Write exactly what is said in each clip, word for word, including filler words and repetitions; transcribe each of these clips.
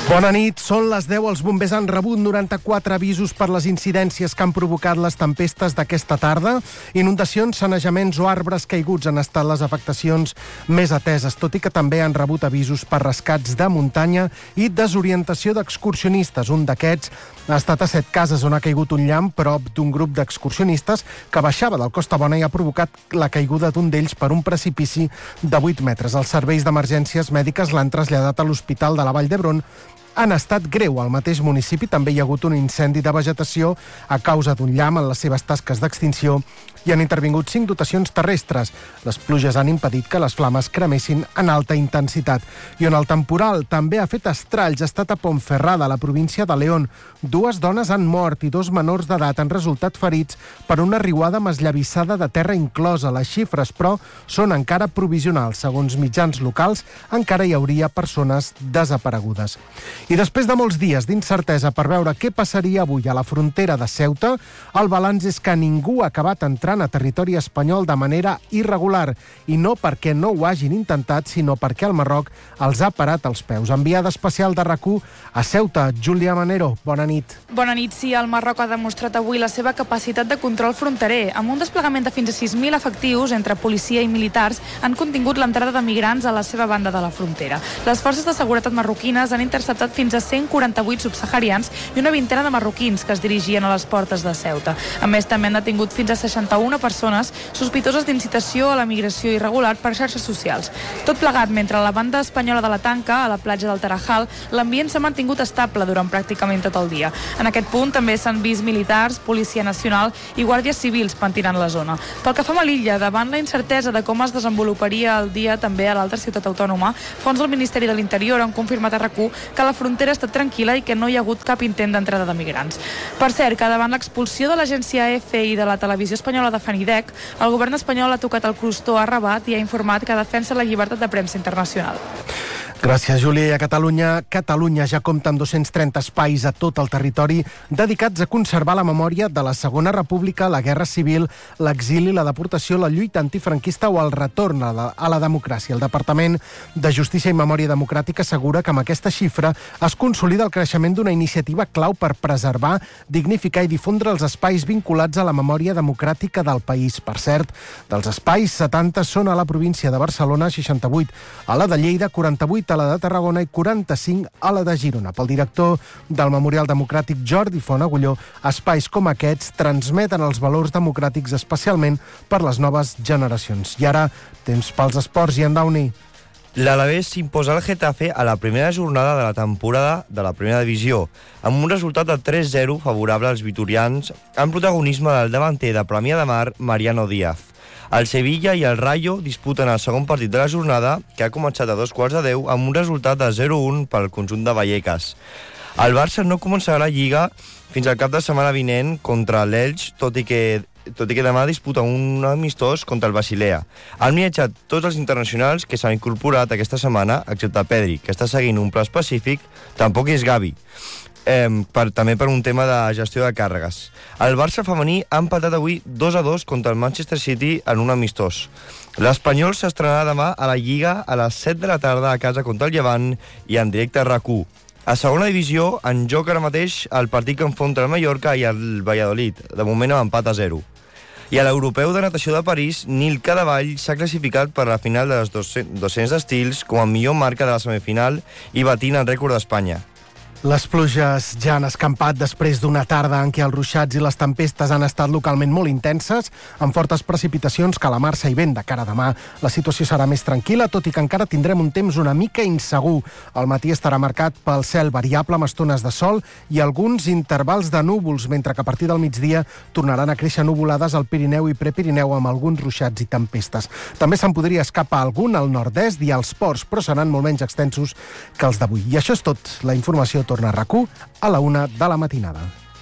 Bona nit, són les deu. Els bombers han rebut noranta-quatre avisos per les incidències que han provocat les tempestes d'aquesta tarda. Inundacions, sanejaments o arbres caiguts han estat les afectacions més ateses, tot i que també han rebut avisos per rescats de muntanya i desorientació d'excursionistes. Un d'aquests ha estat a Set Cases, on ha caigut un llamp prop d'un grup d'excursionistes que baixava del Costa Bona i ha provocat la caiguda d'un d'ells per un precipici de vuit metres. Els serveis d'emergències mèdiques l'han traslladat a l'Hospital de la Vall d'Hebron. Han estat greu. Al mateix municipi també hi ha hagut un incendi de vegetació a causa d'un llamp en les seves tasques d'extinció i han intervingut cinc dotacions terrestres. Les pluges han impedit que les flames cremessin en alta intensitat. I on el temporal també ha fet estralls ha estat a Ponferrada, a la província de León. Dues dones han mort i dos menors d'edat han resultat ferits per una riuada amb esllavissada de terra inclosa. Les xifres, però, són encara provisionals. Segons mitjans locals, encara hi hauria persones desaparegudes. I després de molts dies d'incertesa per veure què passaria avui a la frontera de Ceuta, el balanç és que ningú ha acabat entrant a territori espanyol de manera irregular, i no perquè no ho hagin intentat, sinó perquè el Marroc els ha parat els peus. Enviada especial de RAC1 a Ceuta, Júlia Manero, bona nit. Bona nit. Sí, el Marroc ha demostrat avui la seva capacitat de control fronterer. Amb un desplegament de fins a sis mil efectius entre policia i militars han contingut l'entrada de migrants a la seva banda de la frontera. Les forces de seguretat marroquines han interceptat fins a cent quaranta-vuit subsaharians i una vintena de marroquins que es dirigien a les portes de Ceuta. A més, també han detingut fins a seixanta-una persones sospitoses d'incitació a la migració irregular per xarxes socials. Tot plegat, mentre a la banda espanyola de la Tanca, a la platja del Tarajal, l'ambient s'ha mantingut estable durant pràcticament tot el dia. En aquest punt també s'han vist militars, Policia Nacional i guàrdies civils pentinant la zona. Pel que fa a Melilla, davant la incertesa de com es desenvoluparia el dia també a l'altra ciutat autònoma, fons del Ministeri de l'Interior han confirmat a RAC1 que la frontera ha estat tranquil·la i que no hi ha hagut cap intent d'entrada de migrants. Per cert, que davant l'expulsió de l'agència E F i de la televisió espanyola de Fanidec, el govern espanyol ha tocat el crostó a Rabat i ha informat que defensa la llibertat de premsa internacional. Gràcies, Júlia. I a Catalunya, Catalunya ja compta amb dos-cents trenta espais a tot el territori dedicats a conservar la memòria de la Segona República, la Guerra Civil, l'exili, la deportació, la lluita antifranquista o el retorn a la, a la democràcia. El Departament de Justícia i Memòria Democràtica assegura que amb aquesta xifra es consolida el creixement d'una iniciativa clau per preservar, dignificar i difondre els espais vinculats a la memòria democràtica del país. Per cert, dels espais, setanta són a la província de Barcelona, seixanta-vuit a la de Lleida, quaranta-vuit a la de Tarragona i quaranta-cinc a la de Girona. Pel director del Memorial Democràtic, Jordi Font Agulló, espais com aquests transmeten els valors democràtics especialment per les noves generacions. I ara, temps pels esports, i en Dauni. L'Alavés s'imposa al Getafe a la primera jornada de la temporada de la primera divisió, amb un resultat de tres zero favorable als vitorians, amb protagonisme del davanter de Premià de Mar, Mariano Díaz. El Sevilla i el Rayo disputen el segon partit de la jornada, que ha començat a dos quarts de deu, amb un resultat de zero a un pel conjunt de Vallecas. El Barça no començarà la Lliga fins al cap de setmana vinent contra l'Elx, tot i que tot i que demà disputa un amistós contra el Basilea. Han viatjat tots els internacionals que s'han incorporat aquesta setmana, excepte Pedri, que està seguint un pla específic. Tampoc és Gavi. Eh, per, també per un tema de gestió de càrregues. El Barça femení ha empatat avui dos a dos contra el Manchester City en un amistós. L'Espanyol s'estrenarà demà a la Lliga a les set de la tarda a casa contra el Llevant i en directe a RAC1. A segona divisió, en joc ara mateix el partit que enfronta el Mallorca i el Valladolid, de moment amb empat a zero. I a l'Europeu de Natació de París, Nil Cadevall s'ha classificat per la final dels dos-cents estils com a millor marca de la semifinal i batint el rècord d'Espanya. Les pluges ja han escampat després d'una tarda en què els ruixats i les tempestes han estat localment molt intenses, amb fortes precipitacions, calamarsa i vent de cara a demà. La situació serà més tranquil·la, tot i que encara tindrem un temps una mica insegur. El matí estarà marcat pel cel variable amb estones de sol i alguns intervals de núvols, mentre que a partir del migdia tornaran a créixer nuvolades al Pirineu i Prepirineu amb alguns ruixats i tempestes. També se'n podria escapar algun al nord-est i als ports, però seran molt menys extensos que els d'avui. I això és tot. La informació torna a RAC1 a la una de la matinada.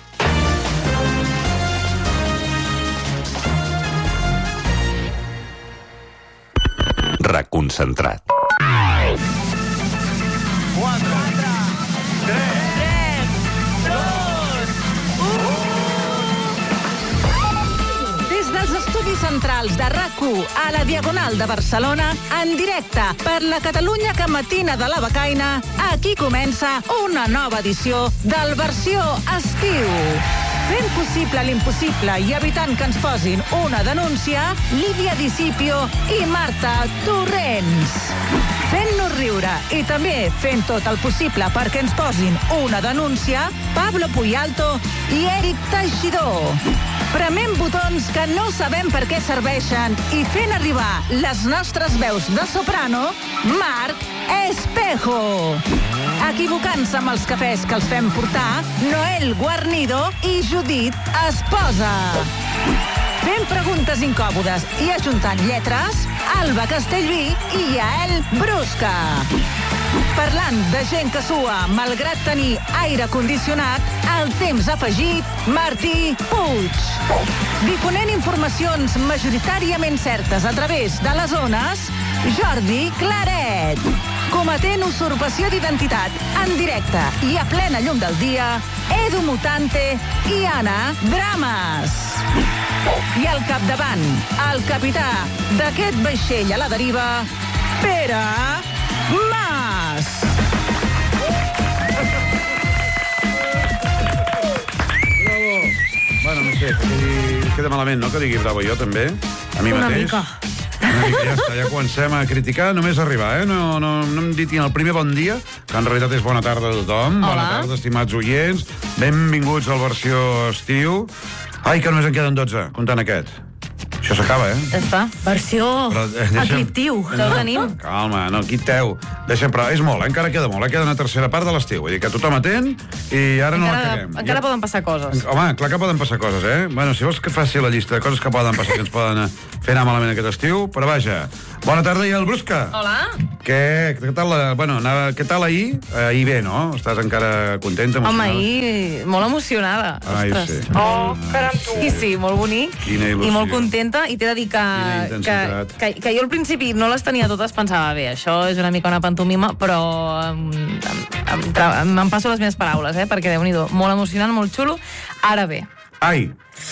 Reconcentrat. quatre, tres, dos, u... Des dels estudis centrals centrals de R A C u a la Diagonal de Barcelona, en directe per la Catalunya que matina de la becaina, aquí comença una nova edició del Versió Estiu. Fent possible l'impossible i evitant que ens posin una denúncia, Lídia Discipio i Marta Torrents. Fent-nos riure i també fent tot el possible perquè ens posin una denúncia, Pablo Puyalto i Eric Teixidor. Prement botons que no sabem per què serveixen i fent arribar les nostres veus de soprano, Marc Espejo. Equivocant-se amb els cafès que els fem portar, Noel Guarnido i Judit Esposa. Fent preguntes incòmodes i ajuntant lletres, Alba Castellví i Yael Brusca. Parlant de gent que sua, malgrat tenir aire condicionat, el temps afegit, Martí Puig. Difonent informacions majoritàriament certes a través de les ones, Jordi Claret. Cometent usurpació d'identitat en directe i a plena llum del dia, Edu Mutante i Anna Drames. I al capdavant, el capità d'aquest vaixell a la deriva, Pere Mas. Bravo. Bueno, no sé, que queda malament, no?, que digui bravo jo, també. A mi Una mateix. mica. Una mica, ja està, ja comencem a criticar, només arribar, eh? No, no, no hem dit ni el primer bon dia, que en realitat és bona tarda a tothom. Hola. Bona tarda, estimats oients. Benvinguts al Versió Estiu. Ai, que només en queden dotze, comptant aquest. Això s'acaba, eh? Ja està. Versió Però, eh, deixa'm- ecliptiu. Ja ho tenim. Calma, no, quiteu. Deixa'm, però és molt, eh? Encara queda molt, eh? Queda una tercera part de l'estiu. Vull dir que tothom atent i ara no la Encara, caguem. encara Ja- poden passar coses. Home, clar que poden passar coses, eh? Bueno, si vols que faci la llista de coses que poden passar, que ens poden eh, fer anar malament aquest estiu, però vaja. Bona tarda, Yael Brusca. Hola. Què, què tal, la, bueno, anava, què tal ahir? Ahir bé, no? Estàs encara contenta, Home, emocionada? ahir molt emocionada. Ai, Ostres. sí. Oh, caram, tu. Sí, sí, molt bonic. Quina il·lusió. I molt contenta. I t'he de dir que, Quina que, intensitat. que, que jo al principi no les tenia totes, pensava, bé, això és una mica una pantomima, però em, em, em, em passo les meves paraules, eh? Perquè, déu-n'hi-do, molt emocionant, molt xulo. Ara bé, Ai,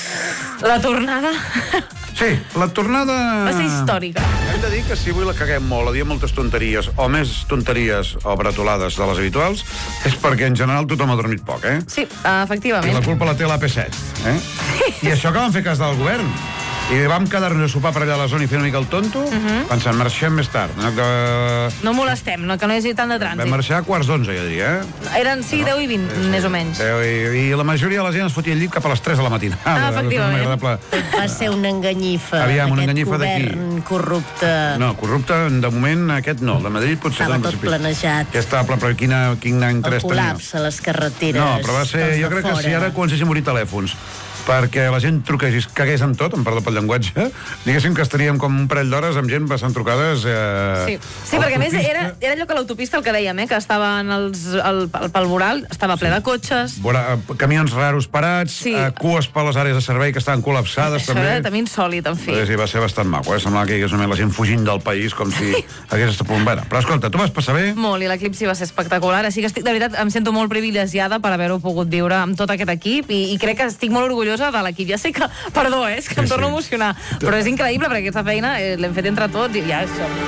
la tornada sí, la tornada... va ser històrica. Hem de dir que si avui la caguem molt, a dir moltes tonteries, o més tonteries o bretolades de les habituals, és perquè en general tothom ha dormit poc, eh? Sí, I la efectivament. culpa la té l'A P set, eh? I això que vam fer cas del govern. I vam quedar-nos a sopar per allà a la zona i fer una mica el tonto, pensant, marxem més tard. No, que... No molestem, no, que no hi hagi tant de Vam trànsit. marxar a quarts d'onze, ja diria, eh? Eren, sí, deu i vint, més o menys. Deu I, I la majoria de la gent es fotia al llit cap a les tres de la matinada. Ah, efectivament. Va ser una enganyifa. Aviam, una aquest enganyifa d'aquí. govern corrupte. No, corrupte, de moment, aquest no. De Madrid potser... Estava doncs, tot planejat. Que estava, però quina, quin any El tres tenia? col·lapse a les carreteres. No, però va ser... dels Jo de crec que fora. si ara comencessin a morir telèfons perquè la gent truqués i es cagués amb tot, em perdó pel llenguatge, diguéssim que estaríem com un parell d'hores amb gent passant trucades... Eh, Sí, sí perquè a més era, era allò que l'autopista, el que dèiem, eh, que estaven els, el, el, pel voral, estava ple de cotxes. Vora, eh, camions raros parats, Sí. eh, cues per les àrees de servei que estaven col·lapsades, Això també. era també insòlit, en fi. Sí, sí, va ser bastant maco, eh? Semblava que hi hagués només la gent fugint del país com si hagués estat punt. Bueno, però escolta, tu vas passar bé? Molt, i l'eclipsi va ser espectacular, així que estic, de veritat, em sento molt privilegiada per haver-ho pogut viure amb tot aquest equip i, i crec que estic molt orgullosa de l'equip. Ja sé que, perdó, eh, és que Sí, em torno sí. a emocionar, però és increïble perquè aquesta feina eh, l'hem fet entre tots i ja és som.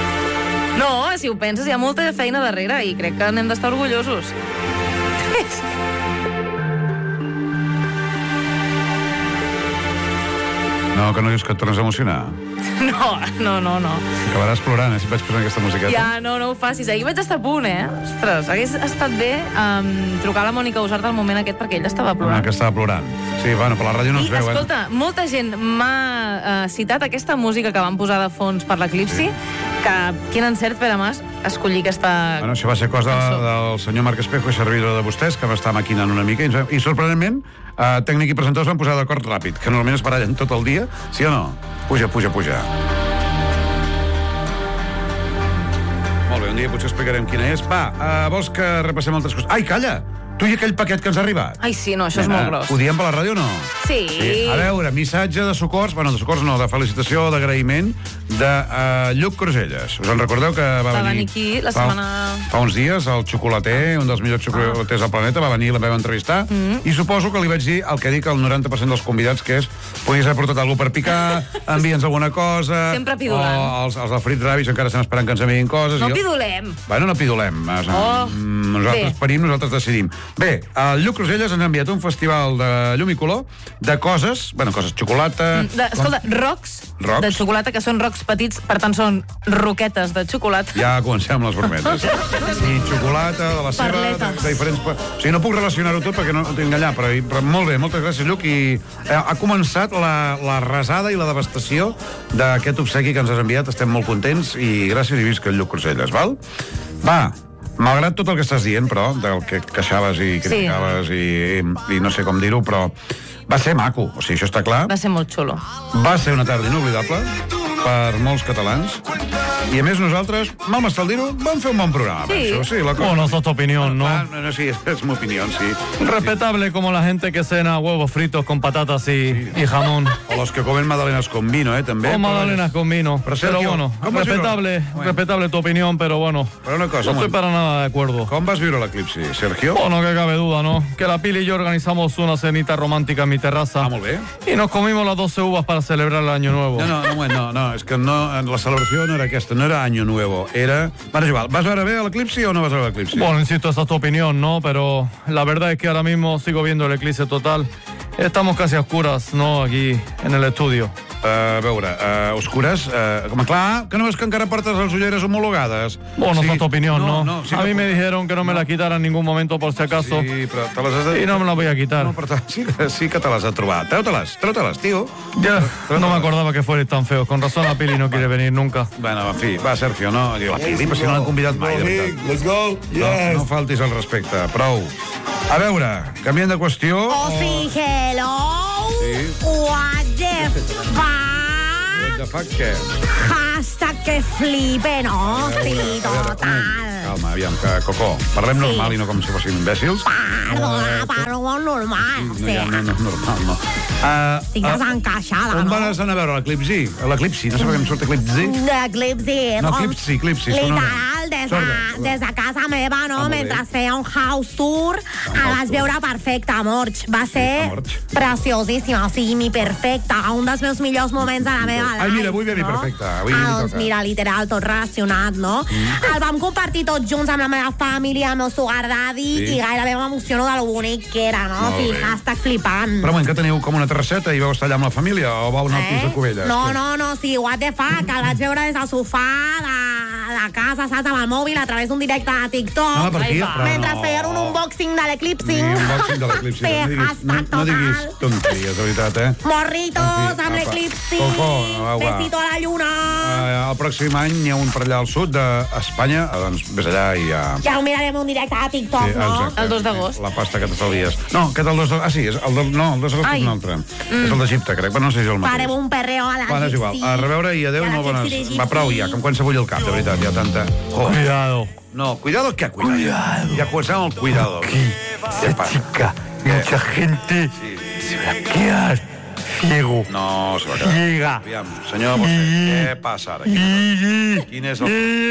No, si ho penses, hi ha molta feina darrere i crec que n'hem d'estar orgullosos. No, que no dius que et tornes a emocionar. No, no, no, no. Acabaràs plorant, eh, si et vaig posar aquesta musiqueta. Ja, no, no ho facis. Ahir vaig estar a punt, eh? Ostres, hagués estat bé um, trucar a la Mònica Usart al moment aquest perquè ella estava Home, plorant. que estava plorant. Sí, bueno, per la ràdio no I, es veu, escolta, molta gent m'ha uh, citat aquesta música que van posar de fons per l'eclipsi, que quin encert, Pere Mas, escollir aquesta... eh? Bueno, això va ser cosa cançó. del senyor Marc Espejo i servidor de vostès, que va estar maquinant una mica, i, ens- i sorprenentment, eh, tècnic i presentadors van posar d'acord ràpid, que normalment es barallen tot el dia, sí o no? Puja, puja, puja. Molt bé, un dia potser explicarem quina és. Va, uh, vols que repassem altres coses? Ai, calla! Tu i aquell paquet que ens ha arribat. Ai, sí, no, això és Nena, molt gros. Ho diem per la ràdio o no? Sí. A veure, missatge de socors, bueno, de socors no, de felicitació, d'agraïment de uh, Lluc Cruselles. Us en recordeu que va, Va venir... venir aquí la fa, setmana... Fa uns dies, el xocolater, un dels millors xocolaters del planeta, va venir i la vam entrevistar, mm. i suposo que li vaig dir el que dic al noranta per cent dels convidats, que és, podies haver portat alguna per picar, envia'ns alguna cosa... Sempre pidolant. O els, els del Frit Rabbits encara estan esperant que ens enviïn coses. No jo... pidolem. Bueno, no pidolem. Oh. Nosaltres parim, nosaltres decidim. Bé, el Lluc Cruselles ens ha enviat un festival de llum i color, de coses, bueno, coses, xocolata... De, escolta, rocs, rocs de xocolata, que són rocs petits, per tant són roquetes de xocolata. Ja comencem amb les brometes. I xocolata, de la seva, de, de diferents... O sigui, no puc relacionar-ho tot perquè no ho tinc allà, però, però molt bé, moltes gràcies, Lluc, i eh, ha començat la, la rasada i la devastació d'aquest obsequi que ens has enviat. Estem molt contents i gràcies i visca el Lluc Cruselles, val? Va, malgrat tot el que estàs dient, però, del que queixaves i criticaves sí. i, i, i no sé com dir-ho, però va ser maco, o sigui, això està clar. Va ser molt xulo. Va ser una tarda inoblidable per molts catalans. Y a més nosaltres, mal m'està el dir-ho, vam fer un bon programa. Sí. Penso. Sí, la cosa... Bueno, esa es tu opinión, ¿no? Ah, no, no, sí, es mi opinión, sí. Respetable como la gente que cena huevos fritos con patatas y, y jamón. O los que comen magdalenas con vino, ¿eh? També. O magdalenas con vino. Pero, pero Sergio, bueno, respetable, bueno. respetable tu opinión, pero bueno, pero una cosa, no estoy para nada de acuerdo. ¿Cómo vas a vivir l'eclipsi, Sergio? Bueno, que cabe duda, ¿no? Que la Pili y yo organizamos una cenita romántica en mi terraza. Ah, molt bé. Y nos comimos las doce uvas para celebrar el Año Nuevo. No, no, no, no, no, és que no, la celebració no era aquesta, no era Año Nuevo, era... Bueno, és igual, ¿vas veure bé l'eclipsi o no vas veure l'eclipsi? Bueno, insisto, esa es tu opinión, ¿no? Pero la verdad es que ahora mismo sigo viendo el eclipse total. Estamos casi a oscuras, ¿no? Aquí en el estudio. Uh, a veure, uh, oscures, uh, com clar, que no ves que encara portes les ulleres homologades? Bueno, sí. esa es tu opinión, ¿no? no, no sí a mí que... me dijeron que no me la quitara en ningún momento por si acaso. Sí, però te les has de... Y no me la voy a quitar. No, però sí, sí que te les has trobat. Treu-te-les, treu-te-les, tio. Ya, no me acordaba que fuerais tan feos. Con razón la Pili no quiere venir nunca. Bueno, en fi, va, Sergio, no... La Pili, però si no l'han convidat mai, de veritat. Let's go, yes. No, no faltis al respecte, prou. A veure, canviant de qüestió... Oh, sí, hello. Sí. What the fuck? De fa què? Hashtag que flipe, no? Sí, total. Calma, aviam, que, Coco, parlem Sí. normal i no com si fóssim imbècils. Perdona, parlo normal. No, Sí. ja, no, no, normal, no. Uh, Estigues encaixada, on no? vas anar a veure l'eclipsi? L'eclipsi, no sé per què em surt eclipsi. L'eclipsi. No, eclipsi, eclipsi. Literal, des de, Sorda. des de casa meva, no? Ah, molt Mentre bé. feia un house tour, el vaig tour. veure perfecte, amorx. Va ser amorx. preciosíssima, o sigui, mi perfecta. Un dels meus millors moments de la meva life. Ai, mira, avui ve mi no? perfecta, avui ah, li doncs toca. mira, literal, tot relacionat, no? Mm. El vam compartir tots junts amb la meva família, amb el meu sugar daddy, Sí. i gairebé m'emociono de lo bonic que era, no? Molt O sigui, bé. hashtag flipant. Però, moment, que teniu com una terrasseta i vau estar allà amb la família o vau anar al pis de Cubelles? Eh? No, no, no, sí, what the fuck, el vaig veure des del sofà de, de casa, saps, amb el mòbil, a través d'un directe de TikTok. No, per aquí, però Mentre no. feien un unboxing de l'eclipsi. Sí, un boxing de l'eclipsi. Sí, no, diguis, no, hashtag no diguis total. tonteries, de veritat, eh? Morritos En fi, amb apa. l'eclipsi. Coco, va, va. Besito a la lluna. Uh, el pròxim any n'hi ha un per allà al sud d'Espanya, doncs vés allà i ja... Ja ho mirarem un directe a TikTok, Sí, no? exacte. El dos d'agost. La pasta que t'estalvies. No, aquest el dos d'agost... Ah, sí, és el del... no, el dos d'agost Ai. és un altre. Mm. És el d'Egipte, crec, però no sé si és el mateix. Farem un perreo a Bueno, és igual. l'egipci. A reveure i adeu, I a no bones... l'egipci Va, prou ja, com quan se bull el cap, de veritat, hi ha tanta... Oh. Cuidado. No, cuidado, ¿qué? Cuidado. Cuidado. Ya comencem el cuidado. Aquí, ¿Qué pasa? chica, ¿Qué? mucha gente Sí. se va a quedar ciego. No, se va quedar. Ciega. Aviam, senyor Bosé, què passa ara? Quin, Y... quin és el...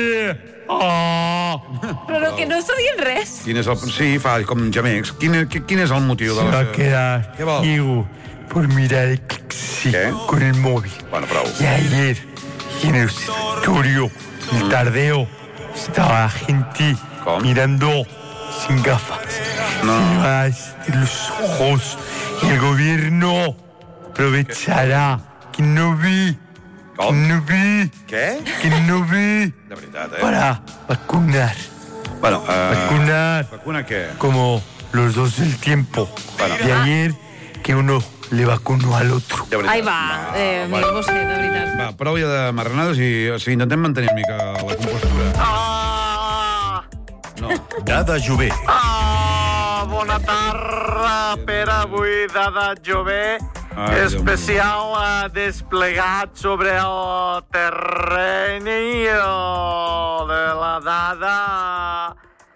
Ah, Però no, que no està dient res. Quin és el... Sí, fa com gemecs. Quin, quin és el motiu se de va la... a quedar ¿Qué va? ciego por mirar el Eclipse ¿Qué? con el móvil. Bueno, prou. Y ayer, en el observatorio, el tardeo, estaba la gente ¿Cómo? mirando sin gafas. No. Se le va a de los ojos. Y el gobierno aprovechará que no vi, que ¿Cómo? no vi, Què? que no vi, De veritat, eh? para vacunar. Bueno, uh, Vacunar vacuna què? como los dos del tiempo. Bueno. Y ayer que uno le vacunó al otro. De veritat. Ai, va, eh, amic bueno. Bosé, de veritat. Va, prou ja de marranades i o sigui, intentem mantenir una mica la compostura. Ah, No. Dada Jové. ah, bona tarda per avui, Dada Jové. Ai, Déu Especial eh, desplegat sobre el terreny eh, de la dada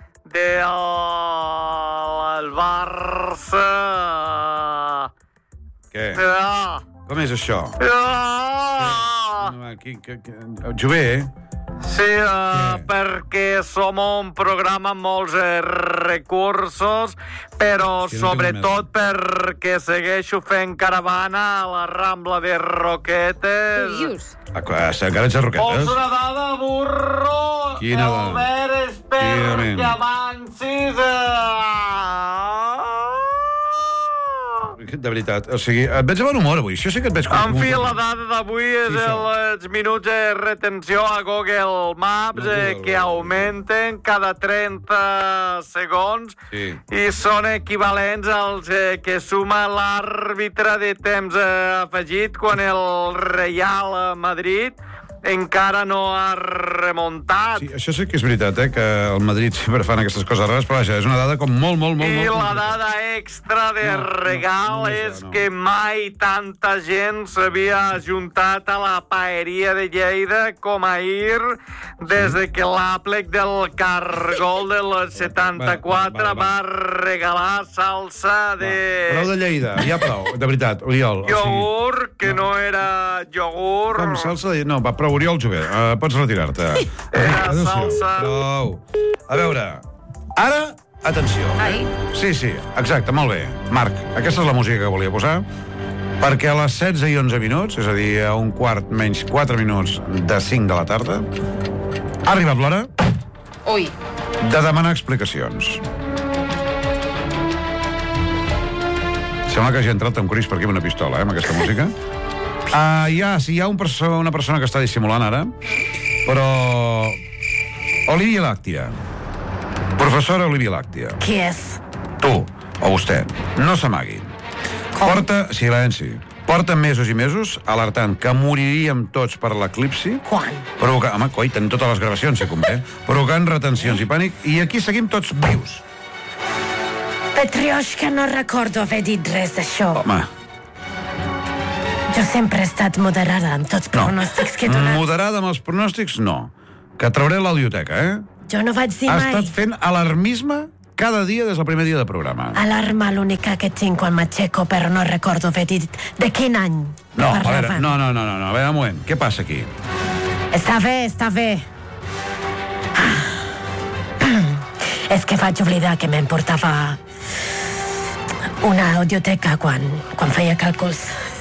del Barça. Què? Ah, Com és això? ah, Aquí, que, que... Jové, eh? Sí, uh, perquè som un programa amb molts eh, recursos, però Sí, no sobretot perquè segueixo fent caravana a la Rambla de Roquetes. Dius? Ah, clar, encara ets a Vols Roquetes? una dada, burro? Quina dada? Albert, espera Quina ment? que avancis. Uh... De veritat, o sigui, et veig de bon humor avui, això sí que et veig... En fi, la dada d'avui és Sí, el, els minuts de retenció a Google Maps, No, eh, Google, que augmenten cada trenta segons Sí. i són equivalents als eh, que suma l'àrbitre de temps eh, afegit quan el Real Madrid encara no ha remuntat. Sí, això sí que és veritat, eh, que el Madrid sempre fan aquestes coses rares, però vaja, és una dada com molt, molt, molt... I molt la complicada. dada extra de No, no, regal no és és això, no. que mai tanta gent s'havia ajuntat a la paeria de Lleida com ahir des de que l'àplec del Cargol del setanta-quatre Va, va, va, va regalar salsa de Prou de Lleida, ja prou, de veritat, Oriol. iogurt, que no era iogurt. Com salsa de... No, va, prou, Oriol Jové, uh, pots retirar-te. Era Adéu-siau. salsa. Prou. A veure, ara, atenció. Ai. Sí, sí, exacte, molt bé. Marc, aquesta és la música que volia posar, perquè a les setze i onze minuts, és a dir, a un quart menys quatre minuts de cinc de la tarda, ha arribat l'hora Ui. de demanar explicacions. Sembla que hagi entrat Tom Cruise per aquí amb una pistola, eh, amb aquesta música. Uh, hi ha, sí, hi ha un perso una persona que està dissimulant ara, però... Olivia Làctia. Professora Olivia Làctia. Qui és? Tu, o vostè, no s'amagui. Porta... Silenci. Porta mesos i mesos alertant que moriríem tots per l'eclipsi. Quan? Provoca... Home, coi, tenim totes les gravacions, si convé. Provocant retencions i pànic, i aquí seguim tots vius. Petrioshka, no recordo haver dit res d'això. Home, Jo sempre he estat moderada amb tots no. pronòstics que he donat. Moderada amb els pronòstics, no. Que trauré l'audioteca, eh? Jo no vaig dir Ha mai. estat fent alarmisme cada dia des del primer dia de programa. Alarma l'única que tinc quan m'aixeco, però no recordo haver dit de quin any No, a veure, parlaven. no, no, no, no, no, a veure, un moment, què passa aquí? Està bé, està bé. És que vaig oblidar que m'emportava una audioteca quan, quan feia càlculs.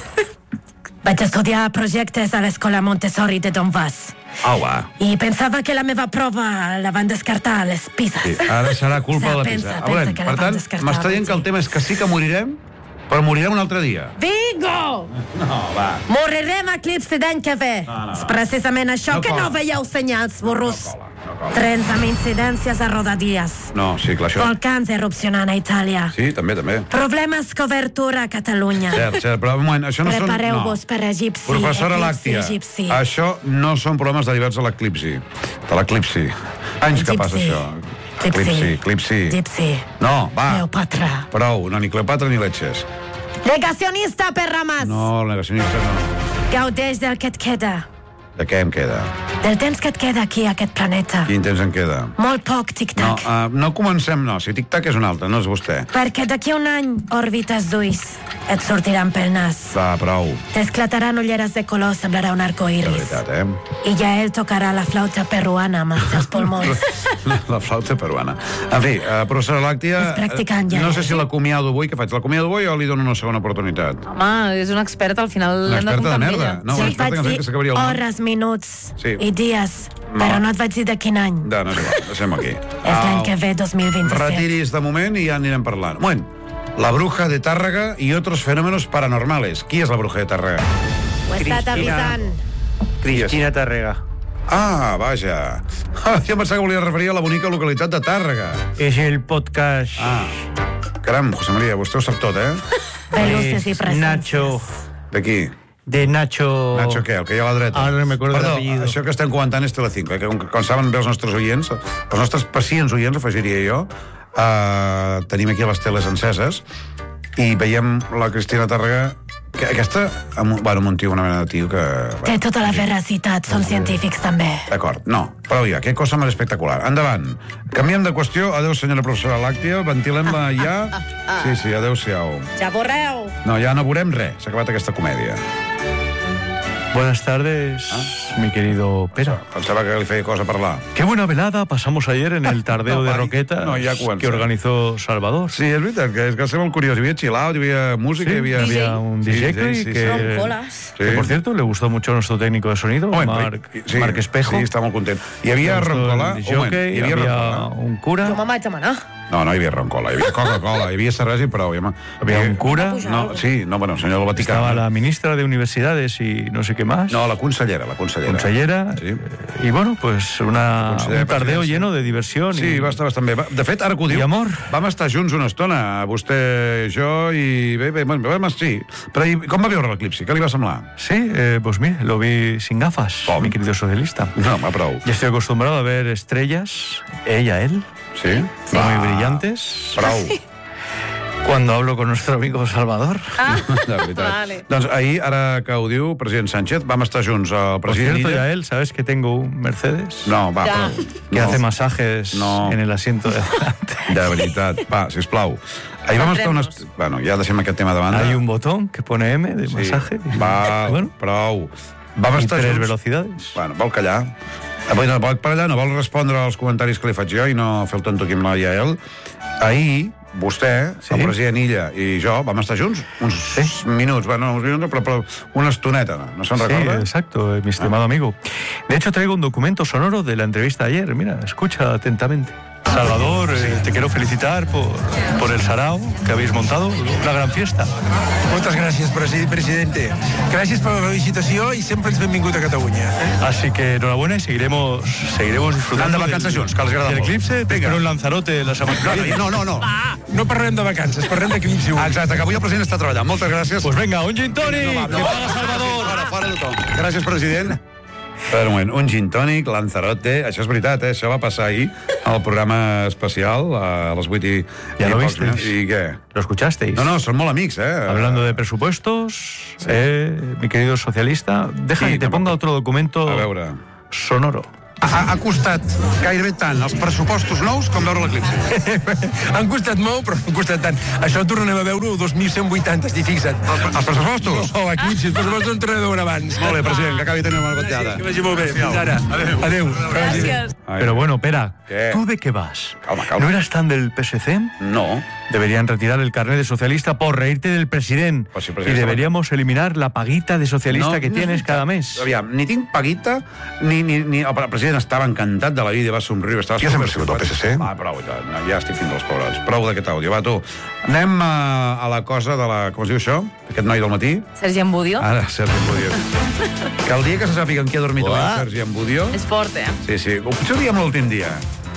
Vaig estudiar projectes a l'escola Montessori de Don Vas. Au, va. I pensava que la meva prova la van descartar a les pises. Sí, ara serà culpa de la Pensa, pizza. pensa Veurem, que la per van tant, descartar, m'està dient que el tema és que sí que morirem, però morirem un altre dia. Bingo! No, va. Morirem a eclipsi d'any que ve. No, no, no. És precisament això No que cola. no veieu senyals, burros. No cola, no cola. Trens amb incidències a Rodalies. No, sí, clar, això... Volcans erupcionant a Itàlia. Sí, també, també. Problemes cobertura a Catalunya. Cert, cert, però un moment, això no són... Prepareu-vos no. per egipci. Professora eclipsi, Làctia, egipci. això no són problemes derivats de l'eclipsi. De l'eclipsi. Anys que passa Egipci. això. Eclipsi, eclipsi. Egipci. No, va. Cleopatra. Prou, no, ni Cleopatra ni letxes. Negacionista, perramas. No, el negacionista no. Gaudeix del que et queda. De què em queda? Del temps que et queda aquí, a aquest planeta. Quin temps em queda? Molt poc, No, tic-tac. uh, no comencem, no. Si tic-tac és un altre, no és vostè. Perquè d'aquí a un any, òrbites d'ulls et sortiran pel nas. Va, prou. T'esclataran ulleres de color, semblarà un arco De iris. veritat, eh? I ja ell tocarà la flauta peruana amb els seus pulmons. La flauta peruana. En fi, uh, professora Làctia... És practicant, ja. No sé si l'acomiado avui, que faig? L'acomiado avui o li dono una segona oportunitat? Home, és un expert, al final Una hem de experta comptar de amb merda. ella. No, una sí, experta que vaig ens dir que s'acabaria el món. hores, minuts Sí. i dies, No. però no et vaig dir de quin any. No, no és igual, deixem aquí. És l'any que ve, dos mil vint-i-set. Retiris de moment i ja anirem parlant. Un moment. La bruja de Tàrrega i otros fenómenos paranormales. Qui és la bruja de Tàrrega? Ho he estat Cristina. avisant. Cristina Tàrrega. Ah, vaja. Ah, jo em pensava que volia referir a la bonica localitat de Tàrrega. És el podcast Ah, caram, José María, vostè ho sap tot, eh? De luces i presències. Nacho, De qui? de Nacho... Nacho què? El que hi ha a la dreta? Ara no me acuerdo Perdó, l'apellido. això que estem comentant és Telecinco, eh? Que com, com saben bé els nostres oients, els nostres pacients oients, afegiria jo, eh, tenim aquí les teles enceses i veiem la Cristina Tàrrega, que aquesta, amb, bueno, amb un tio, una mena de tio que... Té tota la veracitat, són científics també. D'acord, no, però ja, que cosa més espectacular. Endavant, canviem de qüestió. Adéu, senyora professora Làctia, ventilem-la ja. Sí, sí, adéu-siau. Ja veureu. No, ja no veurem res, s'ha acabat aquesta comèdia. Buenas tardes, Ah. mi querido Pera. Pensava que li feia cosa parlar. Qué buena velada pasamos ayer en el tardeo No, de vai. Roquetas No, ja comença. que organizó Salvador. Sí, és veritat, que és que va ser molt curiós. Hi havia chill-out, hi havia música, Sí, hi havia... había un D J Sí, sí, sí, que, Roncolas. que, por cierto, le gustó mucho a nuestro técnico de sonido, Un moment, Marc, sí, Marc Espejo. Sí, està molt content. Hi havia Le gustó roncola, el un moment, jockey, hi havia había roncola. un cura, Jo me'n vaig demanar. No, no hi havia roncola, hi havia Coca-Cola, hi havia cervesa i prou. Hi havia, había un cura, No, sí, no, bueno, senyor del Vaticà. estaba la ministra de Universidades y no sé qué más. No, la consellera, la consellera. Consellera. Sí. Y bueno, pues una, Consellera un tardeo Presidència. lleno de diversión. Sí, y, va estar bastant bé. Va- De fet, ara que ho diu, I amor. vam estar junts una estona, vostè, jo i... Bé, bé, bé, vam sí. Però i com va veure l'eclipsi? Què li va semblar? Sí, eh, pues mire, lo vi sin gafas, Com? mi querido socialista. No, va, prou. Ya estoy acostumbrado a ver estrellas, ella, él, Sí? muy brillantes. Prou. Cuando hablo con nuestro amigo Salvador. Ah, De veritat. vale. Doncs ahir, ara que ho diu, president Sánchez, vam estar junts al Por president cierto, Illa. ya él, ¿sabes que tengo un Mercedes? No, va, Ja. prou. Que No, hace masajes No. en el asiento de delante. de veritat. Va, sisplau. Ahir vam estar una... est- Bueno, ja deixem aquest tema de banda. Hay un botón que pone M de Sí. masaje. Va, Bueno, prou. Vam y estar tres junts... velocidades. Bueno, vol callar? Avui no vol parlar, no vol respondre als comentaris que li faig jo i no fer el tonto aquí amb la Yael. Ahir, vostè, Sí. el president Illa i jo vam estar junts uns Sí. minuts, bueno, uns minuts, però, però una estoneta, no se'n Sí, recorda? exacto, eh, mi estimado amigo. De hecho, traigo un documento sonoro de la entrevista de ayer. Mira, escucha atentamente. Salvador, eh, te quiero felicitar por, por el sarao que habéis montado, una gran fiesta. Moltes gràcies, presi- presidente. Gràcies per la felicitació i sempre ets benvingut a Catalunya. Así que enhorabuena y seguiremos, seguiremos disfrutando Anant de vacances junts, que els agrada del molt. eclipse. Te Vinga. espero en Lanzarote la semana que viene. No, no, no. No parlem de vacances, parlem d'eclipsi. Exacte, que avui el president està treballant. Moltes gràcies. Pues venga, un gin tonic, No, va, no. que paga Salvador. Fora, fora tothom. Gràcies, president. Per un moment, un gin tònic, Lanzarote, això és veritat, eh? Això va passar ahir al programa especial a les vuit i... Ja i lo pocs visteis. minuts. I què? ¿Lo escuchasteis? No, no, són molt amics, eh? Hablando de presupuestos, eh, mi querido socialista, deja Sí, que te no, ponga no. otro documento A veure... sonoro. Ha, ha costat gairebé tant els pressupostos nous com veure l'eclipsi. Han costat molt, però no han costat tant. Això ho tornarem a veure el dos mil cent vuitanta, estic fixa't. Els, els pressupostos? No, l'eclipsi, els pressupostos en tornarem a veure abans. Molt bé, president, que acabi tenint una batllada. Que vagi molt bé, fins ara. Adéu. Adéu. Gràcies. Ai, Pero bueno, Pera, ¿Qué? ¿tú de qué vas? Calma, calma. ¿No eras tan del P S C? No. Deberían retirar el carnet de socialista por reírte del presidente. Pues si el y presidente deberíamos eliminar la paguita de socialista No, que no, tienes no. cada mes. Aviam, ni tinc paguita, ni, ni, ni... El president estava encantat de la vida, va somriure. Estava Jo sempre he sigut del P S C. Va, prou, ja, no, ja estic fins als pebrots. Prou d'aquest àudio, va, tu. Anem a, a la cosa de la... Com es diu això? Aquest noi del matí? Sergi Embudio. Ara, Sergi Embudio. Que el dia que se sàpiga en qui ha dormit avui Uah. Sergi Embudio... És fort, eh? Sí, sí, o potser ho diem l'últim dia.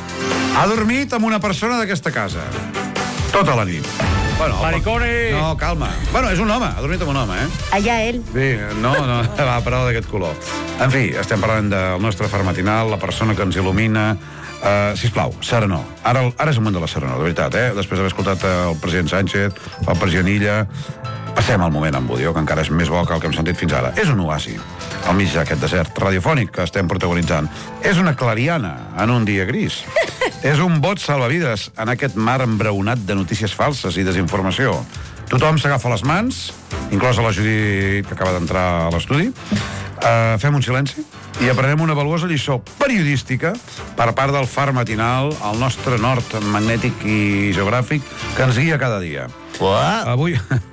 Ha dormit amb una persona d'aquesta casa. Tota la nit. Bueno, el- Maricone! No, calma. Bueno, és un home, ha dormit amb un home, eh? Allà ell. Sí, no, no, va, prou d'aquest color. En fi, estem parlant del nostre far matinal, la persona que ens il·lumina... Uh, sisplau, serenor. Ara, ara és el moment de la serenor, de veritat, eh? Després d'haver escoltat el president Sánchez, el president Illa... Passem al moment amb Budió, que encara és més bo que el que hem sentit fins ara. És un oasi, al mig d'aquest desert radiofònic que estem protagonitzant. És una clariana en un dia gris. És un bot salvavides en aquest mar embraonat de notícies falses i desinformació. Tothom s'agafa les mans, inclosa la Judit, que acaba d'entrar a l'estudi. Uh, fem un silenci i aprenem una valuosa lliçó periodística per part del far matinal, el nostre nord magnètic i geogràfic, que ens guia cada dia. Uah. Avui...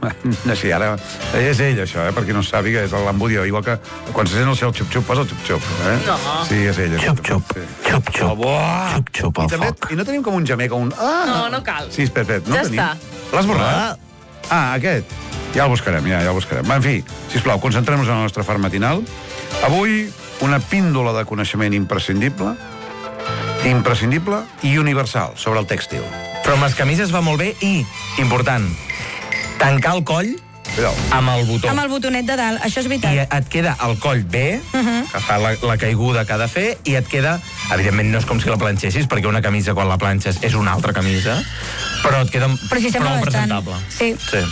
Sí, ara... És ell, això, eh? Per qui no sàpiga, és l'Embudio. Igual que quan se sent el seu xup-xup, posa el xup-xup, eh? No. Sí, és ell. és ell. Xup-xup, Sí. xup-xup, Oh, buah! xup-xup I, al també, foc. I no tenim com un gemec o un... Ah! No, no cal. Sí, espera, espera. No Ja tenim. està. L'has borrat? Ah, aquest. Ja el buscarem, ja, ja el buscarem. Va, en fi, sisplau, concentrem-nos en el nostre far matinal. Avui, una píndola de coneixement imprescindible, imprescindible i universal sobre el tèxtil. Però amb les camises va molt bé i, important, tancar el coll amb el botó. Amb el botonet de dalt, això és I veritat. et queda el coll bé, que fa la, la caiguda que ha de fer, i et queda... Evidentment no és com si la planxessis, perquè una camisa quan la planxes és una altra camisa, però et queda Però si sembla prou bastant. presentable. Sí. Sí.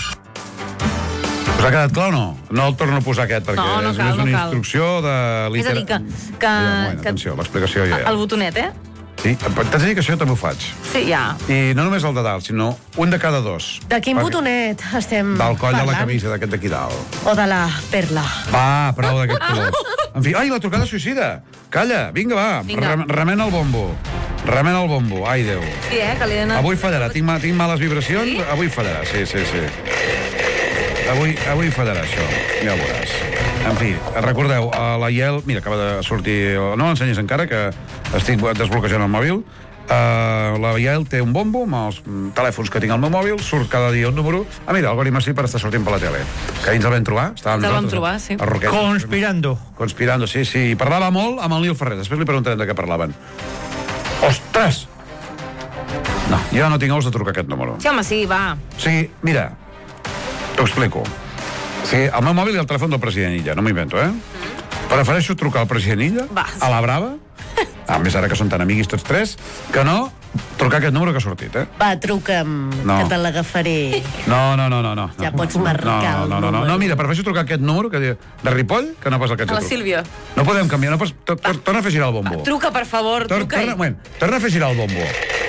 Us ha quedat clar o no? No el torno a posar aquest, perquè No, no és cal, més una no cal. instrucció de... És a dir, que... que, Bueno, que atenció, l'explicació ja el botonet, eh? Sí, t'haig de dir que això jo també ho faig. Sí, ja. I no només el de dalt, sinó un de cada dos. De quin botonet estem Del coll parlant? de la camisa d'aquest d'aquí dalt. O de la perla? Va, prou d'aquest color. En fi, ai, la trucada suïcida. Calla, vinga, va. Vinga. Rem, remena el bombo. Remena el bombo, ai, Déu. Sí, eh, que li he anat... Avui fallarà, tinc, ma, tinc males vibracions, Sí? avui fallarà, sí, sí, sí. Avui, avui fallarà això, ja ho veuràs. En fi, recordeu, a la I E L, mira, acaba de sortir, no l'ensenyis encara, que estic desbloquejant el mòbil. Uh, la I E L té un bombo amb els telèfons que tinc al meu mòbil, surt cada dia un número. Ah, mira, el Gori Massí per estar sortint per la tele. Que ahir ens el vam trobar. Estàvem Ens el vam nosaltres, trobar, sí. a Roquetes. Conspirando. Conspirando, sí, sí. I parlava molt amb el Nil Ferrer. Després li preguntarem de què parlaven. Ostres! No, jo no tinc ous de trucar aquest número. Sí, home, sí, va. Sí, mira, t'ho explico. Sí, al meu mòbil hi ha el telèfon del president Illa, no m'ho invento, eh? Prefereixo trucar al president Illa, Va. a la brava, a més ara que són tan amiguis tots tres, que no trucar aquest número que ha sortit, eh? Va, truca'm, No. que te l'agafaré. No, no, no, no, no. Ja pots marcar no, el no, no, no, número. no, mira, prefereixo trucar aquest número que diu de Ripoll que no pas el que ets A a la trucar. Sílvia. No podem canviar, no pots... to- to- Torna a fer girar el bombo. Truca, per favor, Tor- truca. Torna, un moment, torna a fer girar el bombo.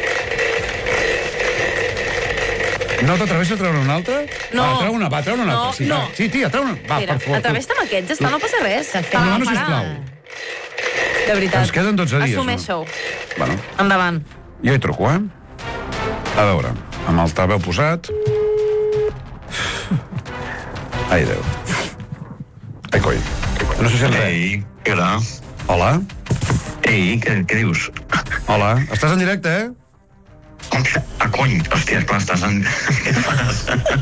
No t'atreveixes a treure una altra? No. Va, treu una, va, treu una No, altra. Sí, no. Sí, tia, treu una. Va, Mira, per favor. atreveix-te amb aquest, ja està, no passa res. Te Demana, l'agafarà. sisplau. De veritat. Ens queden dotze dies, Assumeix-ho. Bueno, Endavant. jo hi truco, eh? A veure, amb el tabeu posat... Ai, Déu. Ai, coi. No sé si ens Ei, què era? Hola? Ei, què, què dius? Hola, estàs en directe, eh? Com que... Ah, cony, hòstia, clar, estàs en... Què fas?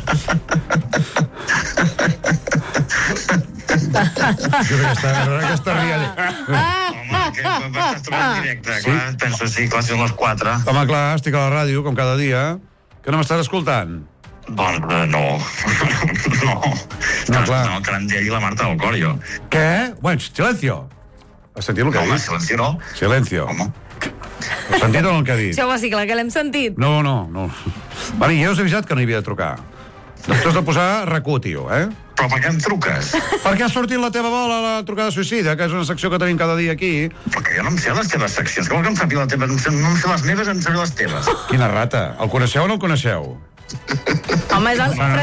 Aquesta, aquesta rialla. Home, que m'estàs trobant en directe, clar, penso, sí, clar, si són les quatre. Home, clar, estic a la ràdio, com cada dia. Que no m'estàs escoltant? Doncs eh, no. No. No, clar. No, el Carandell i la Marta del Cor, jo. Què? Bueno, silencio. Has sentit el que No, ha home, dit? silenci no. Silencio. Home. Has sentit el que ha dit? Sí, home, sí, clar que l'hem sentit. No, no, no. Vale, ja us he avisat que no hi havia de trucar. Després de posar R Q, tio, eh? Però per què em truques? Perquè ha sortit la teva bola a la trucada suïcida, que és una secció que tenim cada dia aquí. Perquè jo no em sé les teves seccions. Com que em sàpiga la teva? No em sé, no em sé les meves, em sé les teves. Quina rata. El coneixeu o no el coneixeu? Home, és el...